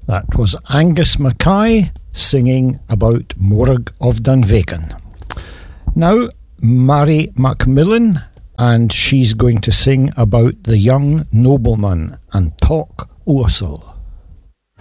That was Angus Mackay singing about Morag of Dunvegan. Now, Mary Macmillan, and she's going to sing about the young nobleman and talk Ousel.